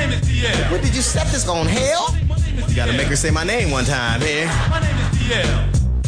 name is DL. What did you set this on, hell? You gotta make her say my name one time here. My name is DL.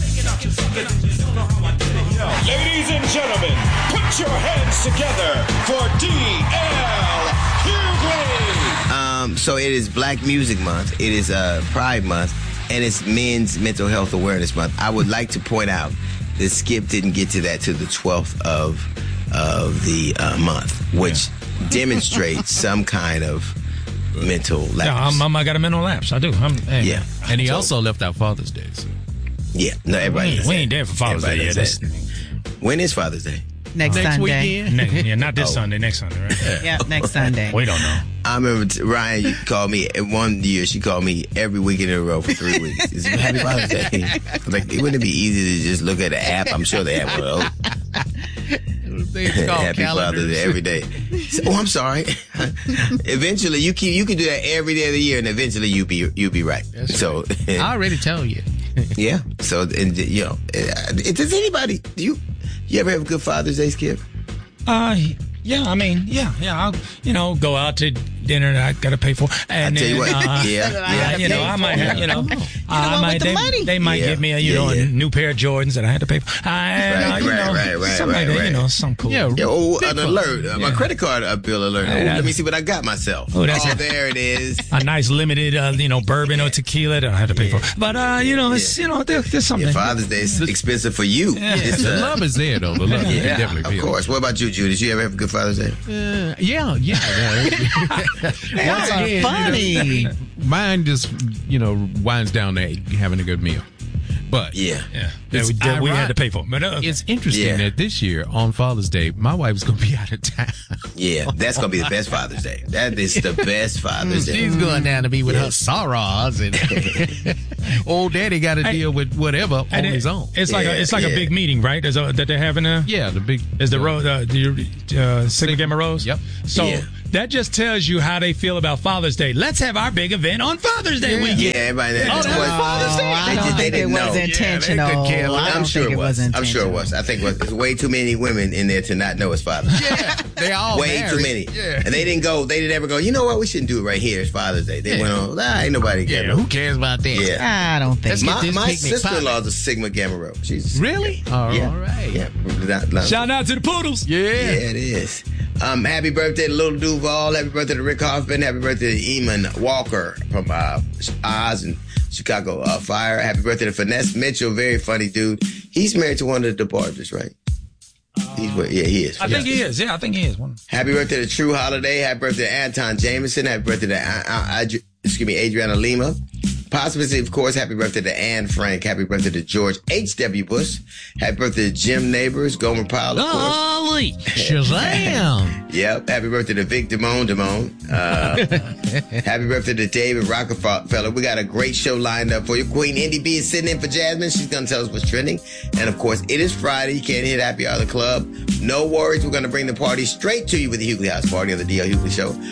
Ladies and gentlemen, put your hands together for D.L. Hughley. So it is Black Music Month. It is Pride Month, and it's Men's Mental Health Awareness Month. I would like to point out that Skip didn't get to that till the 12th of the month, which demonstrates some kind of mental lapse. Yeah, I got a mental lapse. I do. Yeah. And he also left out Father's Day. So. Yeah. No, everybody. We ain't there for Father's Day yet. When is Father's Day? Next Sunday. Yeah, not this Sunday. Next Sunday, right? Yeah, next Sunday. We don't know. I remember Ryan called me one year. She called me every weekend in a row for 3 weeks. It's Happy Father's Day. Like, wouldn't it be easy to just look at the app? I'm sure they have one of those. Happy Father's Day every day. So, I'm sorry. Eventually, you can do that every day of the year, and eventually you'll be right. That's so right. I already tell you. Yeah. So, and you know, does anybody you ever have a good Father's Day, Skip? Yeah, I mean, yeah. I'll, go out to dinner that I got to pay for. And I tell you what, I might have, they might give me a new pair of Jordans that I had to pay for. Right. Something cool. Yeah, an alert, my credit card bill alert. Let me see what I got myself. There it is. A nice limited, bourbon or tequila that I had to pay for. But there's something. Yeah, Father's Day is expensive for you. Yeah. The love is there, though. The love is definitely. Of course. What about you, Judy? Did you ever have a good Father's Day? Yeah. Once again, funny. Mine just, winds down to having a good meal. But we had to pay for. But it's interesting that this year on Father's Day, my wife's gonna be out of town. Yeah, that's gonna be the best Father's Day. That is the best Father's Day. She's going down to be with her sorrows, and old daddy got to deal with whatever on his own. It's like a big meeting, right? That they're having the big is the Sigma Gamma Rose. Yep. So. That just tells you how they feel about Father's Day. Let's have our big event on Father's Day weekend. Yeah, everybody. Father's Day? I don't think it was intentional. I'm sure it was. I think there's way too many women in there to not know it's Father's Day. Yeah, they all way married. Too many. Yeah. And they didn't ever go, you know what, we shouldn't do it right here. It's Father's Day. They went on, ain't nobody cares. Who cares about that? Yeah. I don't think my sister-in-law is a Sigma Gamma Rho. She's really? All right. Yeah. Shout out to the Poodles. Yeah, it is. Happy birthday to Little Duval. Happy birthday to Rick Hoffman. Happy birthday to Eamon Walker from Oz and Chicago Fire. Happy birthday to Finesse Mitchell. Very funny dude. He's married to one of the DeBarges, right? He is. I think he is. Yeah, I think he is. Happy birthday to True Holiday. Happy birthday to Anton Jameson. Happy birthday to Adriana Lima. Possibly, of course, happy birthday to Anne Frank. Happy birthday to George H.W. Bush. Happy birthday to Jim Neighbors, Gomer Pyle, of course. Golly, Shazam! Yep. Happy birthday to Vic Damone. Happy birthday to David Rockefeller. We got a great show lined up for you. Queen Indy B is sitting in for Jasmine. She's going to tell us what's trending. And, of course, it is Friday. You can't hit Happy Hour of the Club. No worries. We're going to bring the party straight to you with the Hughley House Party on the D.L. Hughley Show